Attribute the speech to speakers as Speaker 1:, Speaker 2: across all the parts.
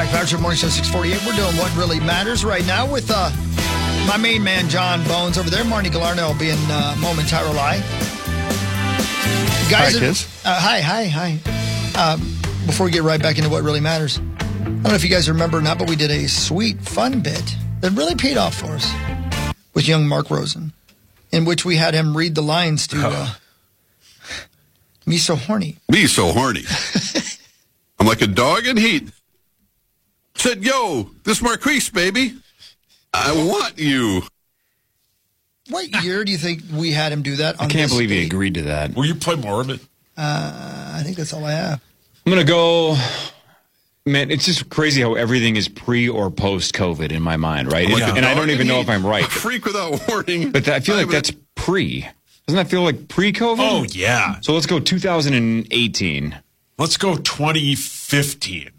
Speaker 1: Power Trip Morning Show 648. We're doing What Really Matters right now with my main man, John Bones, over there. Marnie Galarno will be in momentarily. Guys, hi. Before we get right back into What Really Matters, I don't know if you guys remember or not, but we did a sweet, fun bit that really paid off for us with young Mark Rosen, in which we had him read the lines to Me So Horny.
Speaker 2: Me so horny. I'm like a dog in heat. Said, yo, this Marquise, baby. I want you.
Speaker 1: What year do you think we had him do that on
Speaker 3: I can't believe
Speaker 1: date?
Speaker 3: he agreed to that.
Speaker 4: Will you play more of it?
Speaker 1: I think that's all I have.
Speaker 3: I'm going to go... Man, it's just crazy how everything is pre or post COVID in my mind, right?
Speaker 2: Like
Speaker 3: And I don't even know if I'm right.
Speaker 2: A freak without warning.
Speaker 3: But I feel like that's pre. Doesn't that feel like pre-COVID?
Speaker 4: Oh, yeah.
Speaker 3: So let's go 2018.
Speaker 4: Let's go 2015.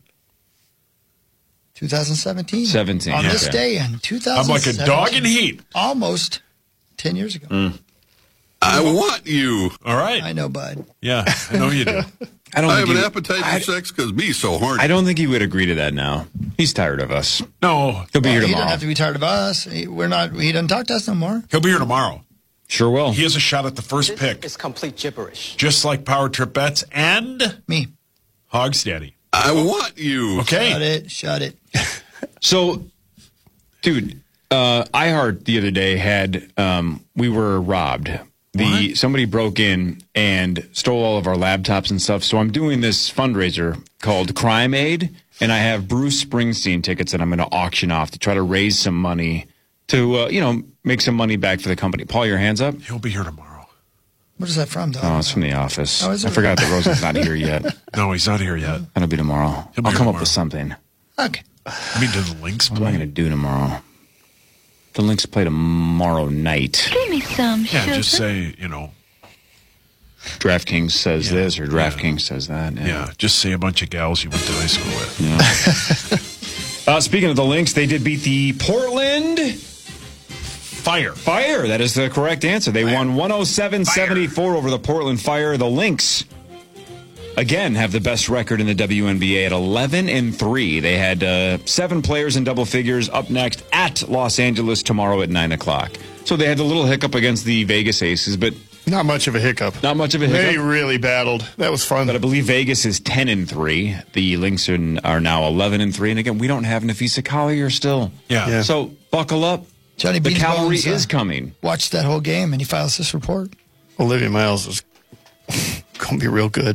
Speaker 1: 2017.
Speaker 3: 17.
Speaker 1: On this
Speaker 3: okay.
Speaker 1: day in 2017.
Speaker 4: I'm like a dog in heat.
Speaker 1: Almost 10 years ago.
Speaker 2: I want you.
Speaker 4: All right.
Speaker 1: I know, bud.
Speaker 4: Yeah, I know you do.
Speaker 3: I
Speaker 2: I have an appetite for sex because me so horny.
Speaker 3: I don't think he would agree to that now. He's tired of us.
Speaker 4: No,
Speaker 3: He'll be here
Speaker 1: He
Speaker 3: tomorrow.
Speaker 1: doesn't have to be tired of us. He doesn't talk to us no more.
Speaker 4: he'll be here tomorrow.
Speaker 3: Sure will.
Speaker 4: He has a shot at the first pick,
Speaker 5: It's complete gibberish.
Speaker 4: just like Power Trip Bets and
Speaker 1: Me.
Speaker 4: Hogs Daddy.
Speaker 2: I want you.
Speaker 4: Okay.
Speaker 1: Shut it.
Speaker 3: So, dude, iHeart the other day had, we were robbed. Somebody broke in and stole all of our laptops and stuff. So I'm doing this fundraiser called Crime Aid, and I have Bruce Springsteen tickets that I'm going to auction off to try to raise some money to, make some money back for the company. Paul, your hands up.
Speaker 4: He'll be here tomorrow.
Speaker 1: What is that from, dog?
Speaker 3: Oh, it's from The Office.
Speaker 1: Oh, is it
Speaker 3: I forgot that Rosen's not here yet.
Speaker 4: No, he's not here yet.
Speaker 3: That'll be tomorrow.
Speaker 4: He'll be
Speaker 3: I'll
Speaker 4: here
Speaker 3: come up
Speaker 4: tomorrow.
Speaker 3: with something.
Speaker 1: Okay.
Speaker 4: I mean, do the links
Speaker 3: What am I
Speaker 4: play?
Speaker 3: going to do tomorrow? The Lynx play tomorrow night.
Speaker 6: Give me some
Speaker 4: Yeah,
Speaker 6: sugar.
Speaker 4: just say,
Speaker 3: DraftKings says this or DraftKings says that.
Speaker 4: yeah, just say a bunch of gals you went to high school with.
Speaker 3: Speaking of the Lynx, they did beat the Portland
Speaker 4: Fire.
Speaker 3: Fire. That is the correct answer. They won 107-74 over the Portland Fire. The Lynx, again, have the best record in the WNBA at 11-3. They had 7 players in double figures up next at Los Angeles tomorrow at 9 o'clock. So they had a little hiccup against the Vegas Aces, but
Speaker 7: Not much of a hiccup.
Speaker 3: not much of a hiccup.
Speaker 7: They really battled. That was fun.
Speaker 3: But I believe Vegas is 10-3. The Lynx are now 11-3. And again, we don't have Nafisa Collier still.
Speaker 4: Yeah.
Speaker 3: So buckle up.
Speaker 1: Johnny
Speaker 3: The
Speaker 1: Beans
Speaker 3: cavalry
Speaker 1: Bones,
Speaker 3: is coming.
Speaker 1: Watched that whole game, and he files this report.
Speaker 7: Olivia Miles is going to be real good.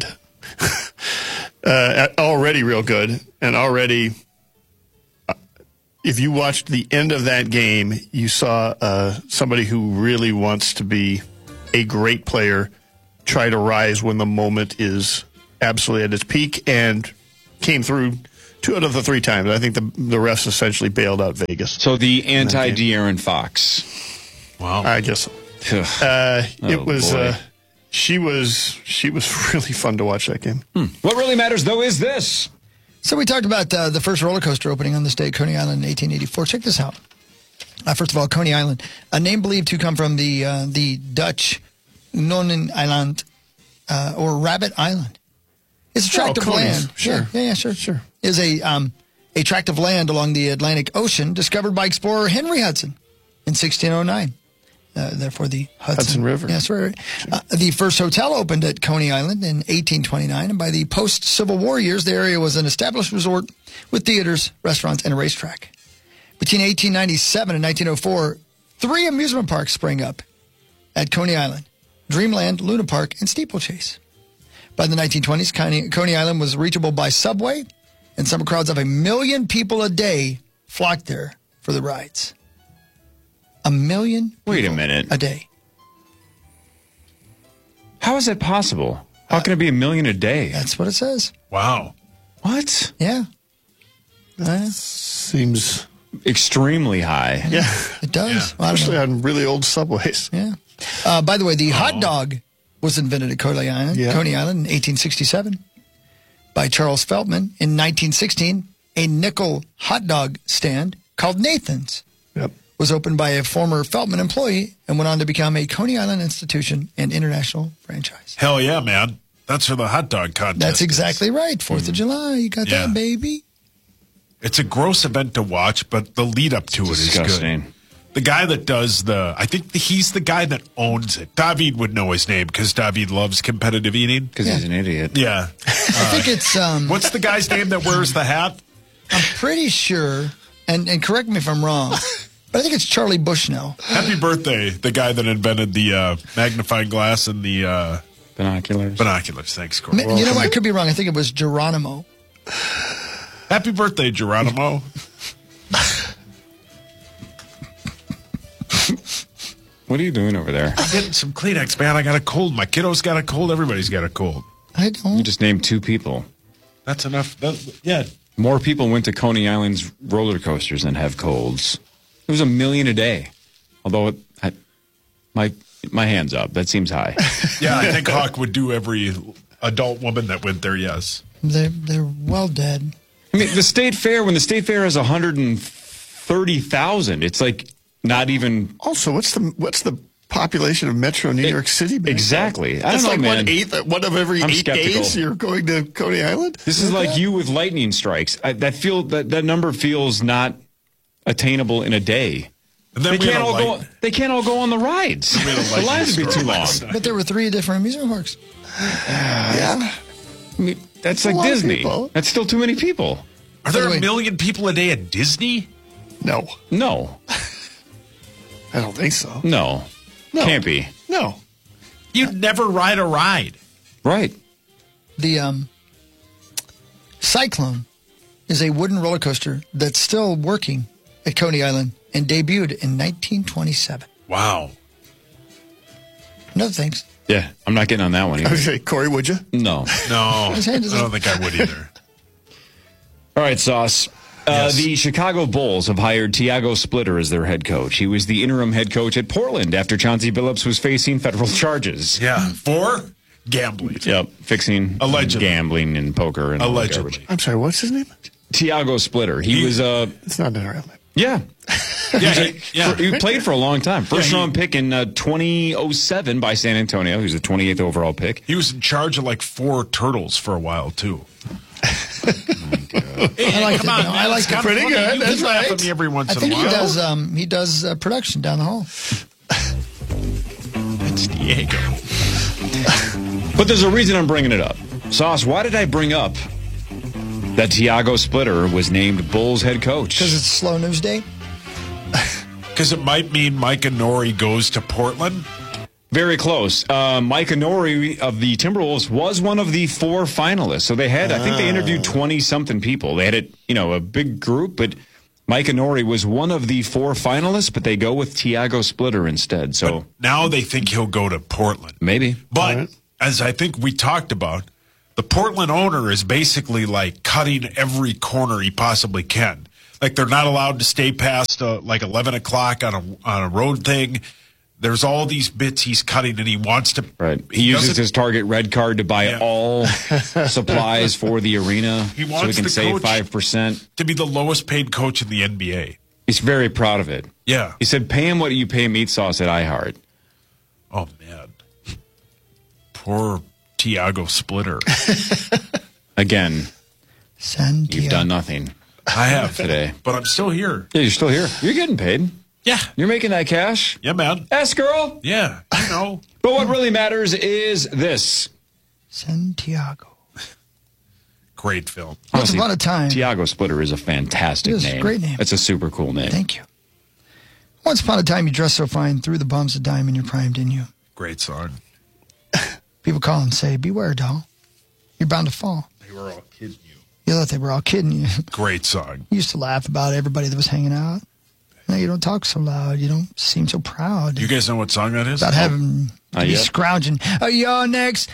Speaker 7: Already real good. And already, if you watched the end of that game, you saw somebody who really wants to be a great player try to rise when the moment is absolutely at its peak, and came through 2 out of the 3 times. I think the refs essentially bailed out Vegas.
Speaker 3: So the anti-De'Aaron Fox.
Speaker 4: Wow.
Speaker 7: I guess it was.
Speaker 3: boy.
Speaker 7: She was really fun to watch that game.
Speaker 3: What really matters, though, is this.
Speaker 1: So we talked about the first roller coaster opening on this day at Coney Island in 1884. Check this out. First of all, Coney Island, a name believed to come from the Dutch Nonen Island or Rabbit Island. It's a tract of
Speaker 7: Coney's.
Speaker 1: land.
Speaker 7: Sure.
Speaker 1: Yeah, sure. Is a tract of land along the Atlantic Ocean discovered by explorer Henry Hudson in 1609. Therefore, the
Speaker 7: Hudson River.
Speaker 1: Yes, right. The first hotel opened at Coney Island in 1829, and by the post-Civil War years, the area was an established resort with theaters, restaurants, and a racetrack. Between 1897 and 1904, 3 amusement parks sprang up at Coney Island: Dreamland, Luna Park, and Steeplechase. By the 1920s, Coney Island was reachable by subway, and summer crowds of 1 million people a day flocked there for the rides. 1 million people
Speaker 3: Wait a minute.
Speaker 1: a day.
Speaker 3: How is that possible? How can it be 1 million a day?
Speaker 1: That's what it says.
Speaker 4: Wow.
Speaker 3: What?
Speaker 1: Yeah.
Speaker 7: Seems
Speaker 3: Extremely high.
Speaker 7: yeah,
Speaker 1: It does.
Speaker 4: Yeah.
Speaker 1: Well, I don't
Speaker 7: especially
Speaker 1: know.
Speaker 7: on really old subways.
Speaker 1: Yeah. By the way, the hot dog was invented at Coney Island,
Speaker 7: Yeah.
Speaker 1: Coney Island in 1867 by Charles Feltman. In 1916, a nickel hot dog stand called Nathan's
Speaker 7: Yep.
Speaker 1: was opened by a former Feltman employee and went on to become a Coney Island institution and international franchise.
Speaker 4: Hell yeah, man. That's for the hot dog contest.
Speaker 1: That's exactly right. 4th of July. You got
Speaker 4: Yeah.
Speaker 1: that, baby.
Speaker 4: It's a gross event to watch, but the lead up to it is
Speaker 3: Disgusting.
Speaker 4: good. The guy that does I think he's the guy that owns it. David would know his name because David loves competitive eating.
Speaker 3: Because he's an idiot.
Speaker 4: Yeah.
Speaker 1: I think it's.
Speaker 4: What's the guy's name that wears the hat?
Speaker 1: I'm pretty sure, and correct me if I'm wrong, but I think it's Charlie Bushnell.
Speaker 4: Happy birthday, the guy that invented the magnifying glass and the
Speaker 3: Binoculars.
Speaker 4: binoculars. Thanks, Corey.
Speaker 1: You know what? I could be wrong. I think it was Geronimo.
Speaker 4: Happy birthday, Geronimo.
Speaker 3: What are you doing over there?
Speaker 4: I'm getting some Kleenex, man. I got a cold. My kiddo's got a cold. Everybody's got a cold.
Speaker 1: I
Speaker 3: You
Speaker 1: don't.
Speaker 3: just named 2 people.
Speaker 4: That's enough. Yeah.
Speaker 3: More people went to Coney Island's roller coasters than have colds. It was 1 million a day. Although, my hand's up. That seems high.
Speaker 4: Yeah, I think Hawk would do every adult woman that went there, yes.
Speaker 1: They're well dead.
Speaker 3: I mean, the state fair, when the state fair has 130,000, it's like not even.
Speaker 7: Also, what's the population of Metro New York City? Back
Speaker 3: Exactly.
Speaker 7: then?
Speaker 3: I don't
Speaker 7: That's
Speaker 3: know,
Speaker 7: like
Speaker 3: man.
Speaker 7: one of every
Speaker 3: I'm
Speaker 7: 8
Speaker 3: skeptical.
Speaker 7: days you're going to Coney Island.
Speaker 3: This is like you with lightning strikes. That number feels not attainable in a day.
Speaker 4: And then
Speaker 3: They can't all go on the rides.
Speaker 4: had a
Speaker 3: The
Speaker 4: lightning
Speaker 3: lines would be too
Speaker 4: storm
Speaker 3: long.
Speaker 4: last night.
Speaker 1: But there were 3 different amusement parks.
Speaker 7: Yeah.
Speaker 3: I mean, that's
Speaker 7: a
Speaker 3: like
Speaker 7: lot of
Speaker 3: Disney.
Speaker 7: people.
Speaker 3: That's still too many people.
Speaker 4: Are there
Speaker 1: By the way-
Speaker 4: 1 million people a day at Disney?
Speaker 7: No,
Speaker 3: No,
Speaker 7: I don't think so.
Speaker 3: no, can't be.
Speaker 7: No.
Speaker 4: You'd never ride a ride.
Speaker 3: Right.
Speaker 1: The Cyclone is a wooden roller coaster that's still working at Coney Island and debuted in 1927.
Speaker 4: Wow.
Speaker 1: No thanks.
Speaker 3: Yeah, I'm not getting on that one either.
Speaker 7: Okay, Corey, would you?
Speaker 3: No.
Speaker 4: No, I
Speaker 1: His hand is
Speaker 4: don't
Speaker 1: up.
Speaker 4: think I would either.
Speaker 3: All right, Sauce.
Speaker 4: Yes.
Speaker 3: The Chicago Bulls have hired Tiago Splitter as their head coach. He was the interim head coach at Portland after Chauncey Billups was facing federal charges.
Speaker 4: Yeah. For gambling.
Speaker 3: Yep, fixing
Speaker 4: Allegedly.
Speaker 3: gambling and poker and all that garbage.
Speaker 4: Allegedly.
Speaker 7: I'm sorry, what's his name?
Speaker 3: Tiago Splitter. He was
Speaker 7: It's not an real name.
Speaker 3: yeah.
Speaker 4: Yeah.
Speaker 3: He played for a long time. First
Speaker 4: Yeah,
Speaker 3: round pick in 2007 by San Antonio. He was the 28th overall pick.
Speaker 4: He was in charge of like 4 turtles for a while, too.
Speaker 1: I like
Speaker 4: Come
Speaker 1: it.
Speaker 4: on,
Speaker 1: No,
Speaker 4: man.
Speaker 1: I like
Speaker 4: It's
Speaker 1: it.
Speaker 4: kinda
Speaker 7: Pretty
Speaker 4: funny.
Speaker 7: good.
Speaker 4: You
Speaker 7: That's
Speaker 4: laugh
Speaker 7: right.
Speaker 4: at me every once
Speaker 1: I
Speaker 4: in
Speaker 1: think
Speaker 4: a
Speaker 1: he
Speaker 4: while.
Speaker 1: does production down the hall.
Speaker 4: It's Diego.
Speaker 3: But there's a reason I'm bringing it up. Sauce, why did I bring up that Tiago Splitter was named Bulls head coach?
Speaker 1: Because it's a slow news day.
Speaker 4: Because it might mean Micah Nori goes to Portland.
Speaker 3: Very close. Mike Honori of the Timberwolves was one of the 4 finalists. So they had, I think they interviewed 20-something people. They had a big group, but Mike Honori was one of the 4 finalists, but they go with Tiago Splitter instead. So
Speaker 4: Now they think he'll go to Portland.
Speaker 3: maybe.
Speaker 4: But as I think we talked about, the Portland owner is basically like cutting every corner he possibly can. Like they're not allowed to stay past like 11 o'clock on a road thing. There's all these bits he's cutting, and he wants to.
Speaker 3: Right. He uses
Speaker 4: doesn't-
Speaker 3: his Target red card to buy
Speaker 4: Yeah.
Speaker 3: all supplies for the arena
Speaker 4: He
Speaker 3: so he
Speaker 4: wants
Speaker 3: can
Speaker 4: the
Speaker 3: save
Speaker 4: coach-
Speaker 3: 5%.
Speaker 4: to be the lowest paid coach in the NBA.
Speaker 3: He's very proud of it.
Speaker 4: Yeah.
Speaker 3: He said, pay him what you pay meat sauce at iHeart.
Speaker 4: Oh man, poor Tiago Splitter.
Speaker 3: Again,
Speaker 1: Santiago.
Speaker 3: you've done nothing
Speaker 4: I have
Speaker 3: today.
Speaker 4: but I'm still here.
Speaker 3: Yeah, you're still here. You're getting paid.
Speaker 4: Yeah,
Speaker 3: You're making that cash.
Speaker 4: yeah, man.
Speaker 3: Yes, girl.
Speaker 4: Yeah, you know.
Speaker 3: But what really matters is this.
Speaker 1: Santiago.
Speaker 4: Great film.
Speaker 1: Once
Speaker 3: Honestly,
Speaker 1: upon a time.
Speaker 3: Tiago Splitter is a fantastic
Speaker 1: It is a
Speaker 3: name.
Speaker 1: great name.
Speaker 3: It's a super cool name.
Speaker 1: Thank you. Once upon a time, you dressed so fine, threw the bums a dime in your prime, didn't you?
Speaker 4: Great song.
Speaker 1: People call and say, beware, doll. You're bound to fall.
Speaker 4: They were all kidding you.
Speaker 1: You thought they were all kidding you.
Speaker 4: Great song.
Speaker 1: You used to laugh about everybody that was hanging out. Now you don't talk so loud. You don't seem so proud
Speaker 4: You guys know what song that is?
Speaker 1: about having to be
Speaker 3: yet.
Speaker 1: scrounging. You're next.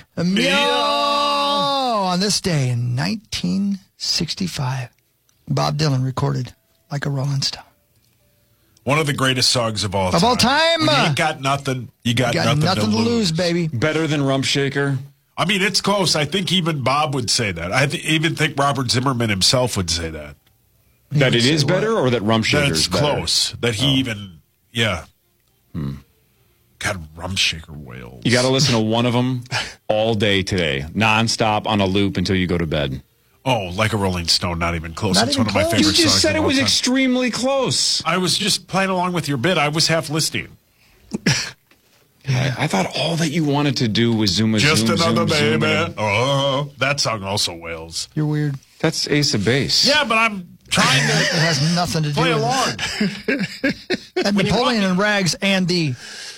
Speaker 1: On this day in 1965, Bob Dylan recorded Like a Rolling Stone.
Speaker 4: One of the greatest songs of all time.
Speaker 1: Of all time.
Speaker 4: When you ain't got nothing. You got,
Speaker 1: Got
Speaker 4: nothing
Speaker 1: to lose, baby.
Speaker 3: Better than Rump Shaker.
Speaker 4: I mean, it's close. I think even Bob would say that. I even think Robert Zimmerman himself would say that.
Speaker 3: That
Speaker 1: would
Speaker 3: it is
Speaker 1: say what?
Speaker 3: better or that Rump Shaker
Speaker 4: That
Speaker 3: is
Speaker 4: it's
Speaker 3: better?
Speaker 4: close. That he even, yeah. God, Rum Shaker wails.
Speaker 3: You got to listen to one of them all day today, nonstop on a loop until you go to bed.
Speaker 4: Oh, Like a Rolling Stone, not even close.
Speaker 1: Not
Speaker 4: It's
Speaker 1: even
Speaker 4: one of my
Speaker 1: close.
Speaker 4: favorite
Speaker 3: You just
Speaker 4: songs
Speaker 3: said
Speaker 4: of
Speaker 3: it
Speaker 4: all
Speaker 3: was
Speaker 4: time.
Speaker 3: extremely close.
Speaker 4: I was just playing along with your bit. I was half listening.
Speaker 3: I thought all that you wanted to do was zoom a
Speaker 4: Just
Speaker 3: zoom,
Speaker 4: another
Speaker 3: zoom,
Speaker 4: baby.
Speaker 3: zoom.
Speaker 4: Oh, that song also wails.
Speaker 1: You're weird.
Speaker 3: That's Ace of Base.
Speaker 4: Yeah, but I'm trying
Speaker 1: It
Speaker 4: to
Speaker 1: has nothing to do
Speaker 4: play
Speaker 1: with
Speaker 4: along.
Speaker 1: it. And Napoleon and Rags and the...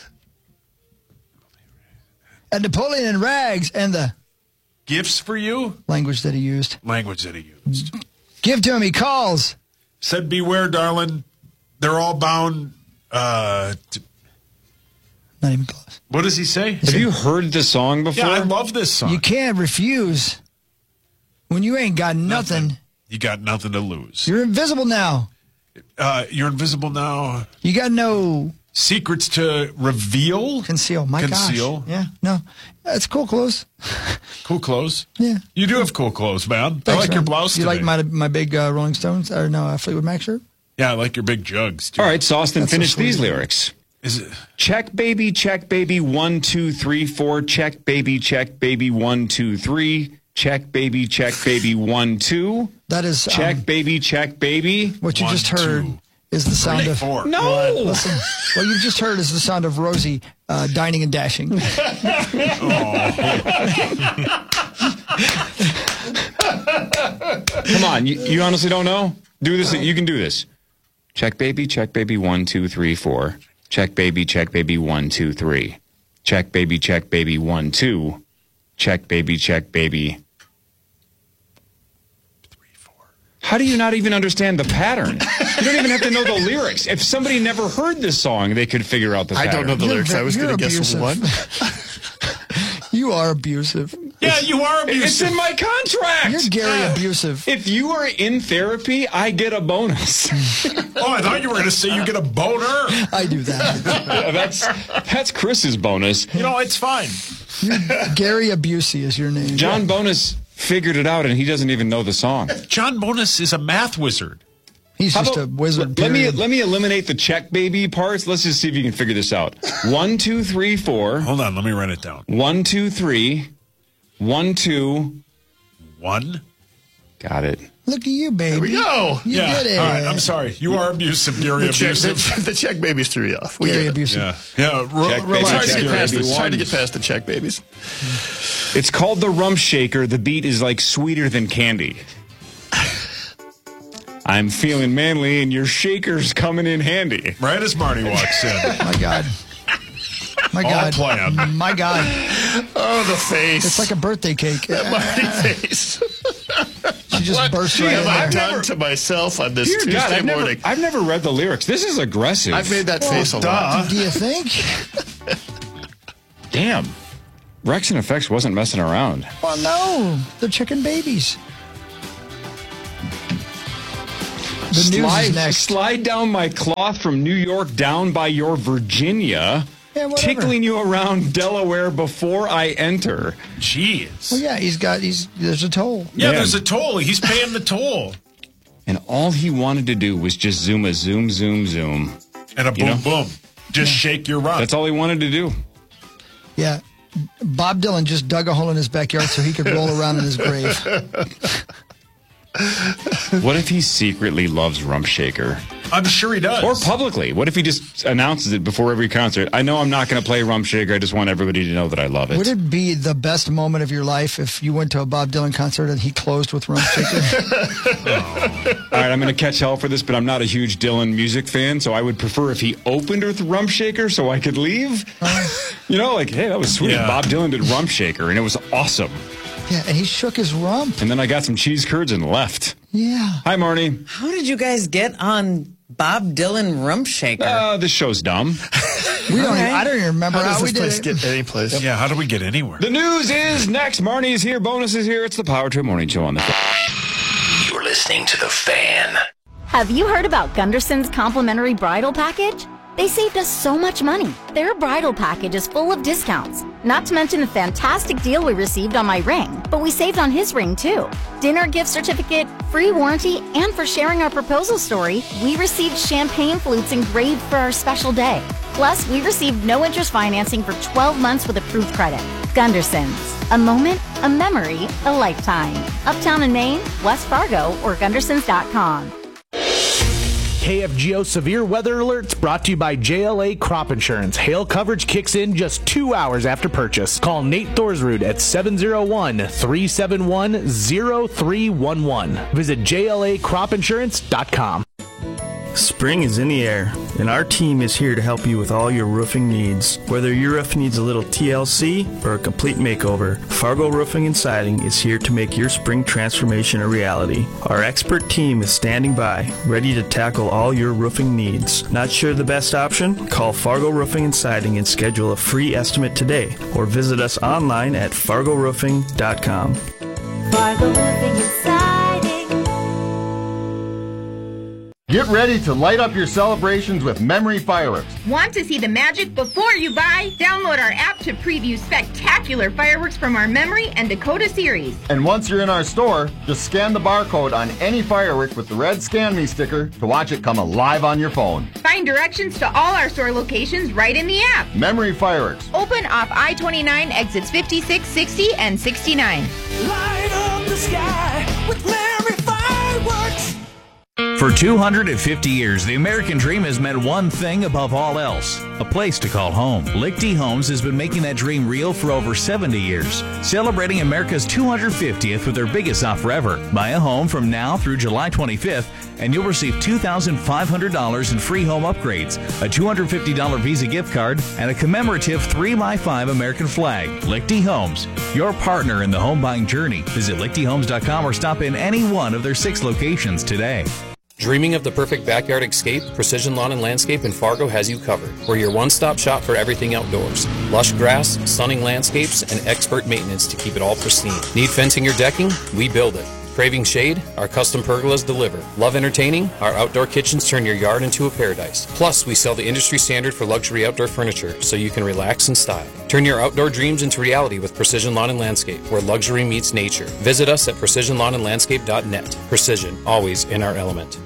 Speaker 1: And Napoleon and Rags and the
Speaker 4: Gifts for you?
Speaker 1: language that he used.
Speaker 4: Language that he used.
Speaker 1: Give to him, he calls.
Speaker 4: Said, beware, darling. They're all bound.
Speaker 1: Not even close.
Speaker 4: What does he say?
Speaker 3: Have you heard the song before?
Speaker 4: Yeah, I love this song.
Speaker 1: You can't refuse when you ain't got nothing.
Speaker 4: You got nothing to lose.
Speaker 1: You're invisible now.
Speaker 4: You're invisible now.
Speaker 1: You got no
Speaker 4: Secrets to reveal.
Speaker 1: conceal. My
Speaker 4: Conceal.
Speaker 1: gosh. Yeah, no. That's cool clothes.
Speaker 4: Cool clothes.
Speaker 1: Yeah.
Speaker 4: You do have cool clothes, man. I
Speaker 1: Thanks,
Speaker 4: like your
Speaker 1: man.
Speaker 4: blouse
Speaker 1: You
Speaker 4: today.
Speaker 1: like my big Rolling Stones? Or no, Fleetwood Mac shirt?
Speaker 4: Yeah, I like your big jugs, too.
Speaker 3: All right, Sawston,
Speaker 1: That's so
Speaker 3: finish these
Speaker 1: sweet.
Speaker 3: lyrics.
Speaker 4: Is it?
Speaker 3: Check baby, 1, 2, 3, 4. Check baby, 1, 2, 3. Check baby, 1, 2.
Speaker 1: That is
Speaker 3: Check baby.
Speaker 1: what you
Speaker 4: 1,
Speaker 1: just heard
Speaker 4: 2,
Speaker 1: is the sound
Speaker 4: 3,
Speaker 1: of
Speaker 4: 4.
Speaker 3: No.
Speaker 1: Listen, what you just heard is the sound of Rosie dining and dashing.
Speaker 3: Come on, you honestly don't know? Do this. You can do this. Check baby, 1, 2, 3, 4. Check baby, 1, 2, 3. Check baby, 1, 2. Check baby. 3, 4. How do you not even understand the pattern? You don't even have to know the lyrics. If somebody never heard this song, they could figure out the
Speaker 7: I
Speaker 3: pattern.
Speaker 7: don't know the
Speaker 1: You're
Speaker 7: lyrics. I was
Speaker 1: you're
Speaker 7: going to guess
Speaker 1: abusive.
Speaker 7: one.
Speaker 1: You are abusive.
Speaker 4: Yeah, you are abusive.
Speaker 3: It's in my contract.
Speaker 1: You're Gary abusive.
Speaker 3: If you are in therapy, I get a bonus.
Speaker 4: Oh, I thought you were going to say you get a boner.
Speaker 1: I do that.
Speaker 3: That's Chris's bonus.
Speaker 4: You know, it's fine.
Speaker 1: Gary Abusey is your name.
Speaker 3: John Bonus figured it out, and he doesn't even know the song.
Speaker 4: John Bonus is a math wizard.
Speaker 1: He's
Speaker 3: How
Speaker 1: just
Speaker 3: about-
Speaker 1: a wizard.
Speaker 3: Let
Speaker 1: period.
Speaker 3: me eliminate the check baby parts. Let's just see if you can figure this out. 1, 2, 3, 4.
Speaker 4: Hold on, let me write it down.
Speaker 3: 1, 2, 3. 1, 2.
Speaker 4: 1.
Speaker 3: Got it.
Speaker 1: Look at you, baby.
Speaker 7: There we go.
Speaker 1: You
Speaker 4: Yeah.
Speaker 1: did it.
Speaker 4: All right, I'm sorry. You are abusive, Gary abusive.
Speaker 7: The check babies threw you off. We
Speaker 1: Gary
Speaker 7: get it.
Speaker 1: abusive.
Speaker 4: Yeah.
Speaker 3: Check baby,
Speaker 7: It's hard to
Speaker 3: check
Speaker 7: get past
Speaker 3: baby
Speaker 7: this. It's hard to
Speaker 3: one.
Speaker 7: get past the check babies.
Speaker 3: It's called the Rump Shaker. The beat is like sweeter than candy. I'm feeling manly, and your shaker's coming in handy.
Speaker 4: Right as Marty walks in.
Speaker 1: My God. My
Speaker 4: All
Speaker 1: God.
Speaker 4: planned.
Speaker 1: My God.
Speaker 7: Oh, the face.
Speaker 1: It's like a birthday cake.
Speaker 7: Marty face.
Speaker 1: She just burst right
Speaker 7: Have I
Speaker 1: in there.
Speaker 7: done to myself on this
Speaker 3: Dear
Speaker 7: Tuesday
Speaker 3: God,
Speaker 7: morning?
Speaker 3: I've never read the lyrics. This is aggressive.
Speaker 7: I've made that face a lot.
Speaker 1: Do you think?
Speaker 3: Damn. Rex and Effects wasn't messing around.
Speaker 1: Well, no. They're chicken babies. The news is next.
Speaker 3: Slide down my cloth from New York down by your Virginia.
Speaker 1: Yeah, whatever.
Speaker 3: Tickling you around Delaware before I enter.
Speaker 4: Jeez.
Speaker 1: Well, yeah, there's a toll.
Speaker 4: Yeah,
Speaker 3: Man.
Speaker 4: there's a toll. He's paying the toll.
Speaker 3: And all he wanted to do was just zoom.
Speaker 4: And a boom,
Speaker 3: You know?
Speaker 4: boom. Just shake your rump.
Speaker 3: That's all he wanted to do.
Speaker 1: Yeah. Bob Dylan just dug a hole in his backyard so he could roll around in his grave.
Speaker 3: What if he secretly loves Rump Shaker?
Speaker 4: I'm sure he does.
Speaker 3: Or publicly. What if he just announces it before every concert? I know I'm not going to play Rump Shaker. I just want everybody to know that I love it.
Speaker 1: Would it be the best moment of your life if you went to a Bob Dylan concert and he closed with Rump Shaker?
Speaker 3: All right, I'm going to catch hell for this, but I'm not a huge Dylan music fan, so I would prefer if he opened with Rump Shaker so I could leave. You know, like, hey, that was sweet.
Speaker 4: Yeah.
Speaker 3: Bob Dylan did Rump Shaker, and it was awesome.
Speaker 1: Yeah, and he shook his rump.
Speaker 3: And then I got some cheese curds and left.
Speaker 1: Yeah.
Speaker 3: Hi, Marnie.
Speaker 5: How did you guys get on Bob Dylan Rump Shaker?
Speaker 3: This show's dumb.
Speaker 1: We don't.
Speaker 5: Okay.
Speaker 1: I don't even remember
Speaker 7: How
Speaker 1: how,
Speaker 7: does
Speaker 1: we
Speaker 7: this
Speaker 1: did
Speaker 7: place
Speaker 1: it.
Speaker 7: get any place?
Speaker 4: Yeah, how do we get anywhere?
Speaker 3: The news is next. Marnie is here. Bonus is here. It's the Power Trip Morning Show on the
Speaker 6: You're listening to The Fan.
Speaker 8: Have you heard about Gunderson's complimentary bridal package? They saved us so much money. Their bridal package is full of discounts. Not to mention the fantastic deal we received on my ring, but we saved on his ring too. Dinner gift certificate, free warranty, and for sharing our proposal story, we received champagne flutes engraved for our special day. Plus, we received no interest financing for 12 months with approved credit. Gundersons. A moment, a memory, a lifetime. Uptown in Maine, West Fargo, or Gundersons.com.
Speaker 9: KFGO Severe Weather Alerts brought to you by JLA Crop Insurance. Hail coverage kicks in just 2 hours after purchase. Call Nate Thorsrud at 701-371-0311. Visit JLACropInsurance.com.
Speaker 10: Spring is in the air, and our team is here to help you with all your roofing needs. Whether your roof needs a little TLC or a complete makeover, Fargo Roofing and Siding is here to make your spring transformation a reality. Our expert team is standing by, ready to tackle all your roofing needs. Not sure the best option? Call Fargo Roofing and Siding and schedule a free estimate today, or visit us online at fargoroofing.com.
Speaker 8: Fargo Roofing and Siding.
Speaker 11: Get ready to light up your celebrations with Memory Fireworks.
Speaker 12: Want to see the magic before you buy? Download our app to preview spectacular fireworks from our Memory and Dakota series.
Speaker 11: And once you're in our store, just scan the barcode on any firework with the red Scan Me sticker to watch it come alive on your phone.
Speaker 12: Find directions to all our store locations right in the app.
Speaker 11: Memory Fireworks.
Speaker 12: Open off I-29 exits 56, 60, and 69.
Speaker 13: Light up the sky with Memory Fireworks.
Speaker 14: For 250 years, the American dream has meant one thing above all else, a place to call home. Lichty Homes has been making that dream real for over 70 years, celebrating America's 250th with their biggest offer ever. Buy a home from now through July 25th, and you'll receive $2,500 in free home upgrades, a $250 Visa gift card, and a commemorative 3x5 American flag. Lichty Homes, your partner in the home buying journey. Visit lichtyhomes.com or stop in any one of their 6 locations today.
Speaker 15: Dreaming of the perfect backyard escape? Precision Lawn and Landscape in Fargo has you covered. We're your one-stop shop for everything outdoors. Lush grass, stunning landscapes, and expert maintenance to keep it all pristine. Need fencing or decking? We build it. Craving shade? Our custom pergolas deliver. Love entertaining? Our outdoor kitchens turn your yard into a paradise. Plus, we sell the industry standard for luxury outdoor furniture, so you can relax in style. Turn your outdoor dreams into reality with Precision Lawn and Landscape, where luxury meets nature. Visit us at precisionlawnandlandscape.net. Precision, always in our element.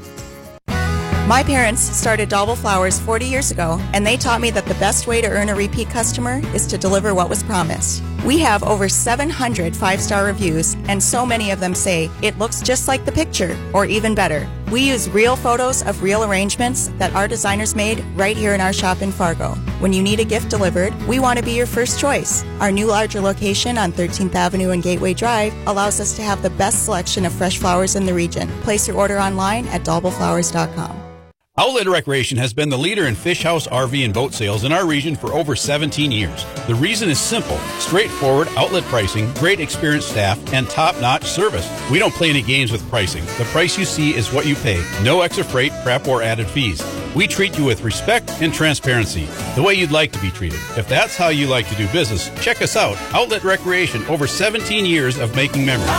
Speaker 16: My parents started Dauble Flowers 40 years ago, and they taught me that the best way to earn a repeat customer is to deliver what was promised. We have over 700 5-star reviews, and so many of them say, it looks just like the picture, or even better. We use real photos of real arrangements that our designers made right here in our shop in Fargo. When you need a gift delivered, we want to be your first choice. Our new larger location on 13th Avenue and Gateway Drive allows us to have the best selection of fresh flowers in the region. Place your order online at daubleflowers.com.
Speaker 17: Outlet Recreation has been the leader in fish house, RV, and boat sales in our region for over 17 years. The reason is simple: straightforward outlet pricing, great experienced staff, and top-notch service. We don't play any games with pricing. The price you see is what you pay. No extra freight, prep, or added fees. We treat you with respect and transparency, the way you'd like to be treated. If that's how you like to do business, check us out. Outlet Recreation, over 17 years of making memories.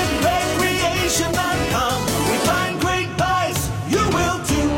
Speaker 13: OutletRecreation.com. We find great buys. You will too.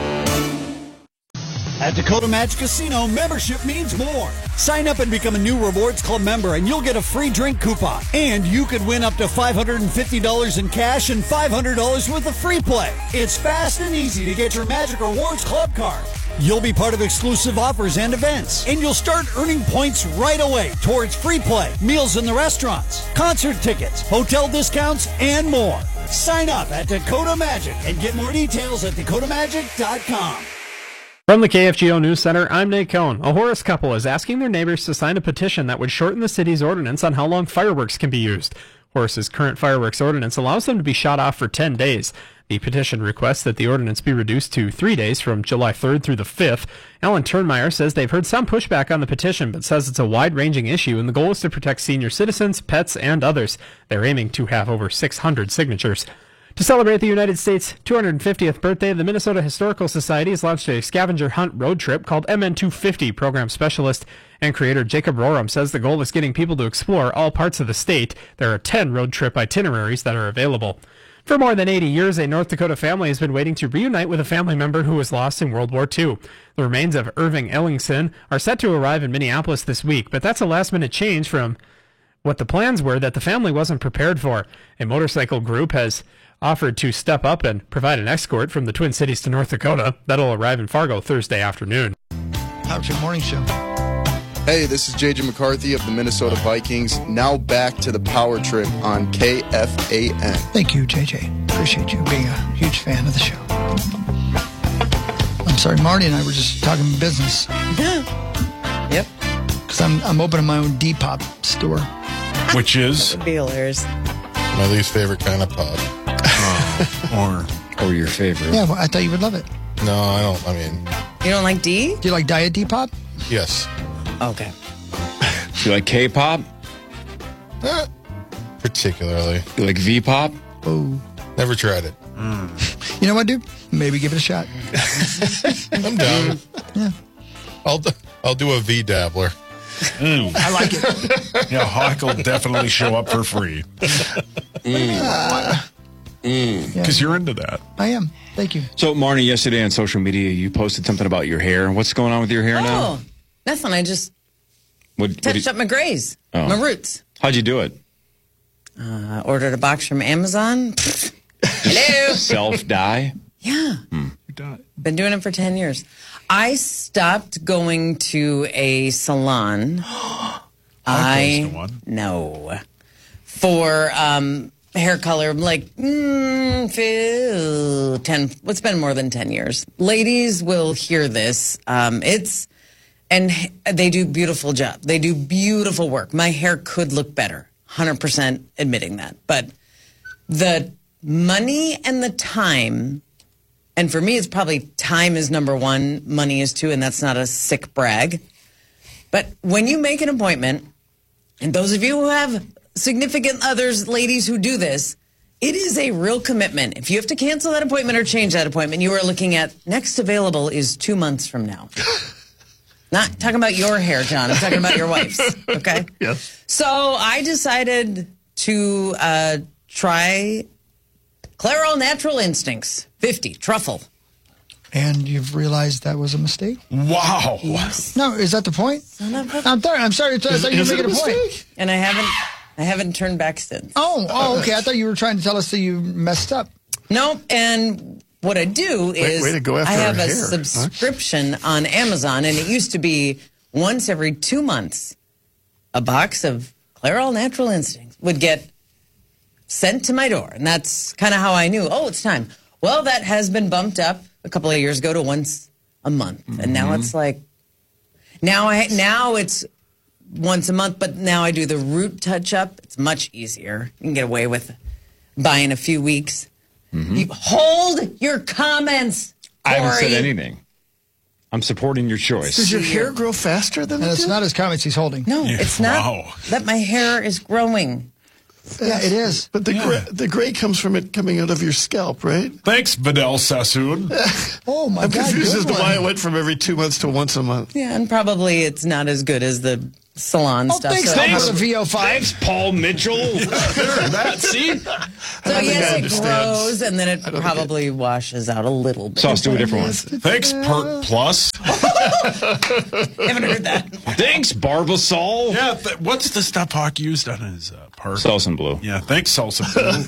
Speaker 18: At Dakota Magic Casino, membership means more. Sign up and become a new Rewards Club member, and you'll get a free drink coupon. And you could win up to $550 in cash and $500 worth of free play. It's fast and easy to get your Magic Rewards Club card. You'll be part of exclusive offers and events, and you'll start earning points right away towards free play, meals in the restaurants, concert tickets, hotel discounts, and more. Sign up at Dakota Magic and get more details at dakotamagic.com.
Speaker 19: From the KFGO News Center, I'm Nate Cohn. A Horace couple is asking their neighbors to sign a petition that would shorten the city's ordinance on how long fireworks can be used. Horace's current fireworks ordinance allows them to be shot off for 10 days. The petition requests that the ordinance be reduced to 3 days from July 3rd through the 5th. Alan Turnmeyer says they've heard some pushback on the petition, but says it's a wide-ranging issue, and the goal is to protect senior citizens, pets, and others. They're aiming to have over 600 signatures. To celebrate the United States' 250th birthday, the Minnesota Historical Society has launched a scavenger hunt road trip called MN250. Program specialist and creator Jacob Roram says the goal is getting people to explore all parts of the state. There are 10 road trip itineraries that are available. For more than 80 years, a North Dakota family has been waiting to reunite with a family member who was lost in World War II. The remains of Irving Ellingson are set to arrive in Minneapolis this week, but that's a last-minute change from what the plans were that the family wasn't prepared for. A motorcycle group has offered to step up and provide an escort from the Twin Cities to North Dakota. That'll arrive in Fargo Thursday afternoon.
Speaker 1: How's your morning show?
Speaker 20: Hey, this is JJ McCarthy of the Minnesota Vikings. Now back to the Power Trip on KFAN.
Speaker 1: Thank you, JJ. Appreciate you being a huge fan of the show. I'm sorry, Marty and I were just talking business.
Speaker 5: Yep.
Speaker 1: Because I'm opening my own Depop store.
Speaker 4: Which is?
Speaker 5: That would be hilarious.
Speaker 21: My least favorite kind of pop.
Speaker 3: Or your favorite.
Speaker 1: Yeah, well, I thought you would love it.
Speaker 21: No, I don't. I mean,
Speaker 5: You don't like D?
Speaker 1: Do you like Diet Depop?
Speaker 21: yes.
Speaker 5: Okay.
Speaker 3: You like K-pop?
Speaker 21: Not particularly.
Speaker 3: You like V-pop?
Speaker 1: Oh.
Speaker 21: Never tried it.
Speaker 1: You know what, dude? Maybe give it a shot.
Speaker 21: I'm down.
Speaker 1: Yeah.
Speaker 21: I'll do a V dabbler.
Speaker 1: I like it.
Speaker 4: Yeah, Hawk will definitely show up for free. Because you're into that.
Speaker 1: I am. Thank you.
Speaker 3: So, Marnie, yesterday on social media, you posted something about your hair. What's going on with your hair now?
Speaker 5: Oh, nothing. I just
Speaker 3: What
Speaker 5: touched up my grays,
Speaker 3: Oh.
Speaker 5: my roots.
Speaker 3: How'd you do it?
Speaker 5: Ordered a box from Amazon. Hello.
Speaker 3: Self-dye?
Speaker 5: Yeah. Been doing it for 10 years. I stopped going to a salon. No. For hair color, like 10. It's been more than 10 years. Ladies will hear this. And they do beautiful job. They do beautiful work. My hair could look better. 100% admitting that. But the money and the time, and for me, it's probably time is number one, money is two, and that's not a sick brag. But when you make an appointment, and those of you who have significant others, ladies who do this, it is a real commitment. If you have to cancel that appointment or change that appointment, you are looking at next available is 2 months from now. Not talking about your hair, John. I'm talking about your wife's. Okay?
Speaker 7: Yes.
Speaker 5: So I decided to try Clairol Natural Instincts 50 Truffle.
Speaker 1: And you've realized that was a mistake?
Speaker 4: Wow.
Speaker 5: Yes.
Speaker 1: No, is that the point? I'm sorry. I thought you were making a point.
Speaker 5: And I haven't turned back since.
Speaker 1: Oh, okay. I thought you were trying to tell us that you messed up.
Speaker 5: No, and what I do is
Speaker 7: way to go after
Speaker 5: I have
Speaker 7: our
Speaker 5: a
Speaker 7: hair,
Speaker 5: subscription on Amazon, and it used to be once every 2 months, a box of Clairol Natural Instincts would get sent to my door. And that's kind of how I knew, it's time. Well, that has been bumped up a couple of years ago to once a month. And now it's like, now it's once a month, but now I do the root touch-up. It's much easier. You can get away with buying a few weeks. You hold your comments,
Speaker 3: I haven't said
Speaker 5: Corey.
Speaker 3: anything. I'm supporting your choice.
Speaker 7: Does your hair grow faster than
Speaker 1: And
Speaker 7: it
Speaker 1: it's
Speaker 7: did?
Speaker 1: not his comments he's holding.
Speaker 5: No, it's not.
Speaker 4: Wow.
Speaker 5: That my hair is growing.
Speaker 1: Yeah, it is.
Speaker 7: But the gray comes from it coming out of your scalp, right?
Speaker 4: Thanks, Vidal Sassoon.
Speaker 1: Oh, my
Speaker 7: I'm
Speaker 1: God.
Speaker 7: confused
Speaker 1: good
Speaker 7: as to
Speaker 1: one.
Speaker 7: why it went from every 2 months to once a month.
Speaker 5: Yeah, and probably it's not as good as the salon stuff.
Speaker 1: Thanks,
Speaker 5: so
Speaker 1: thanks for the VO5.
Speaker 3: Thanks, Paul Mitchell. See?
Speaker 5: So yes, it
Speaker 7: understands.
Speaker 5: grows, and then it probably washes out a little bit.
Speaker 3: So let's do a different one.
Speaker 4: Thanks, Perk Plus.
Speaker 5: Haven't heard that.
Speaker 3: Thanks, Barbasol.
Speaker 4: Yeah, what's the stuff Hawk used on his part?
Speaker 3: Selsun Blue.
Speaker 4: Yeah, thanks, Salsa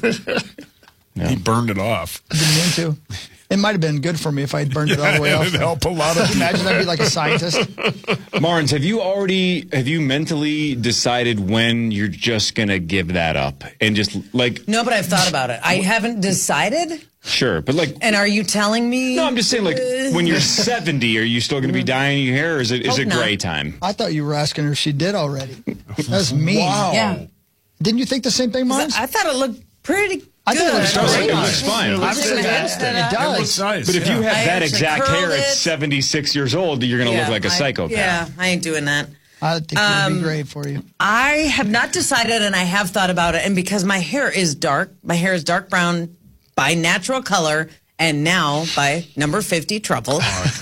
Speaker 4: Blue. He burned it off.
Speaker 1: Didn't mean to. It might have been good for me if I had burned it all the way off.
Speaker 4: It'd help a lot of.
Speaker 1: Imagine I'd be like a scientist.
Speaker 3: Marnes, have you mentally decided when you're just going to give that up? And just like,
Speaker 5: No, but I've thought about it. I haven't decided.
Speaker 3: sure, but like,
Speaker 5: And are you telling me?
Speaker 3: no, I'm just saying, like, when you're 70, are you still going to be dyeing your hair, or is it
Speaker 5: Hope not.
Speaker 3: gray time?
Speaker 1: I thought you were asking her if she did already. That's mean.
Speaker 4: Wow.
Speaker 5: Yeah.
Speaker 1: Didn't you think the same thing, Mars?
Speaker 5: I thought it looked pretty good.
Speaker 1: I thought it looks great.
Speaker 3: It looks fine.
Speaker 1: It does.
Speaker 4: Nice.
Speaker 3: But if you have
Speaker 5: I
Speaker 3: that
Speaker 5: actually
Speaker 3: exact hair
Speaker 5: curled
Speaker 3: at
Speaker 5: it.
Speaker 3: 76 years old, you're going to look like a psychopath.
Speaker 5: Yeah, I ain't doing that.
Speaker 1: I think it would be great for you.
Speaker 5: I have not decided, and I have thought about it. And because my hair is dark brown by natural color, and now by number 50 Truffle.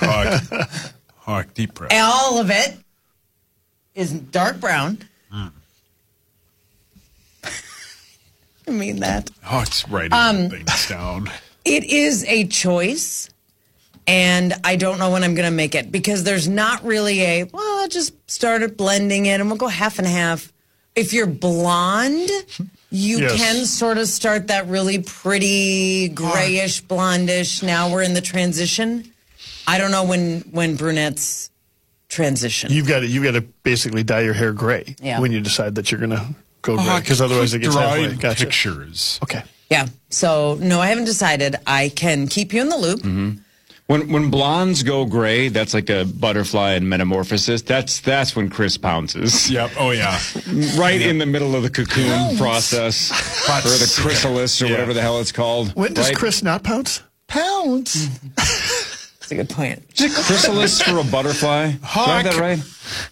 Speaker 4: Hawk, deep breath.
Speaker 5: And all of it is dark brown. I mean that.
Speaker 4: Oh, it's writing things down.
Speaker 5: It is a choice, and I don't know when I'm going to make it because there's not really I just started blending it, and we'll go half and half. If you're blonde, you can sort of start that really pretty grayish, blondish. Now we're in the transition. I don't know when brunettes transition.
Speaker 7: You've got to basically dye your hair gray when you decide that you're going to go gray, because otherwise it gets halfway. Gotcha.
Speaker 4: Pictures.
Speaker 7: Okay.
Speaker 5: Yeah. So no, I haven't decided. I can keep you in the loop.
Speaker 3: Mm-hmm. When blondes go gray, that's like a butterfly in metamorphosis. That's when Chris pounces.
Speaker 4: Yep. Oh yeah.
Speaker 3: Right in the middle of the cocoon process, or the chrysalis, or whatever the hell it's called.
Speaker 7: When does Chris not pounce?
Speaker 1: Pounce.
Speaker 5: That's a good point.
Speaker 3: Is it chrysalis for a butterfly? Do I have that right?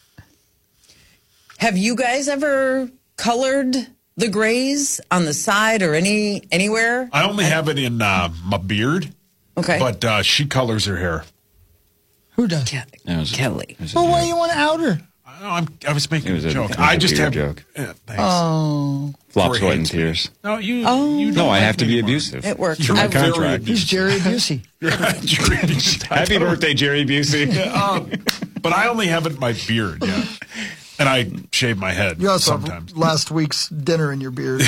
Speaker 5: Have you guys ever colored the grays on the side or anywhere?
Speaker 4: I only have it in my beard.
Speaker 5: Okay.
Speaker 4: But she colors her hair.
Speaker 1: Who does?
Speaker 5: Kelly.
Speaker 1: Well, why do you want to out her?
Speaker 4: I was making a joke.
Speaker 3: It was
Speaker 4: I
Speaker 3: a
Speaker 4: just
Speaker 3: beard
Speaker 4: have
Speaker 3: joke.
Speaker 4: Thanks.
Speaker 1: Oh.
Speaker 3: Flop,
Speaker 4: Corey
Speaker 3: sweat, and
Speaker 4: hates me.
Speaker 3: tears.
Speaker 4: No, you
Speaker 3: No,
Speaker 4: don't
Speaker 3: I
Speaker 4: like
Speaker 3: have to
Speaker 4: me
Speaker 3: be
Speaker 4: anymore.
Speaker 3: abusive.
Speaker 5: It works.
Speaker 4: You're
Speaker 3: My
Speaker 4: very
Speaker 3: contract.
Speaker 1: He's Jerry Busey.
Speaker 3: Happy birthday, Jerry Busey.
Speaker 4: But I only have it in my beard, and I shave my head
Speaker 1: You also
Speaker 4: sometimes.
Speaker 1: have last week's dinner in your beard.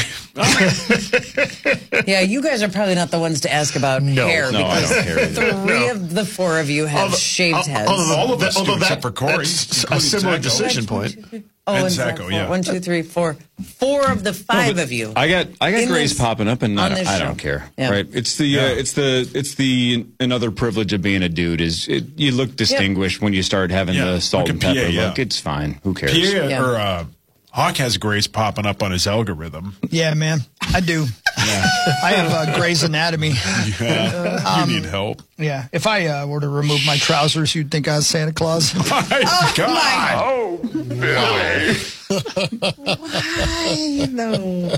Speaker 5: Yeah, you guys are probably not the ones to ask about hair
Speaker 3: No, I
Speaker 5: because
Speaker 3: don't care either.
Speaker 5: three of the four of you have shaved heads.
Speaker 4: All of us do, except for Corey.
Speaker 7: That's a similar
Speaker 4: Zacco.
Speaker 7: decision point.
Speaker 4: And
Speaker 5: and
Speaker 4: Zacco,
Speaker 5: Zacco,
Speaker 4: yeah.
Speaker 5: 1, 2, 3, 4. 4 of the 5 of you.
Speaker 3: I got
Speaker 5: In
Speaker 3: grays
Speaker 5: this-
Speaker 3: popping up, and
Speaker 5: on
Speaker 3: I
Speaker 5: this
Speaker 3: don't
Speaker 5: show.
Speaker 3: care.
Speaker 5: Yeah.
Speaker 3: Right? It's the another privilege of being a dude is you look distinguished when you start having the salt
Speaker 4: Like a
Speaker 3: and pepper
Speaker 4: PA,
Speaker 3: look. It's fine. Who cares?
Speaker 4: Pierre or Hawk has grays popping up on his algorithm.
Speaker 1: Yeah, man. I do. I have Grey's Anatomy.
Speaker 4: Yeah. You need help.
Speaker 1: Yeah. If I were to remove my trousers, you'd think I was Santa Claus.
Speaker 4: My God.
Speaker 7: Oh, Billy.
Speaker 5: Why? No.